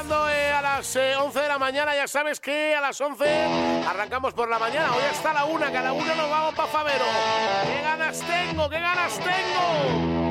llegando a las 11 de la mañana. Ya sabes que a las 11 arrancamos por la mañana. Hoy hasta la 1, que a la 1 nos vamos para Favero. ¡Qué ganas tengo! ¡Qué ganas tengo!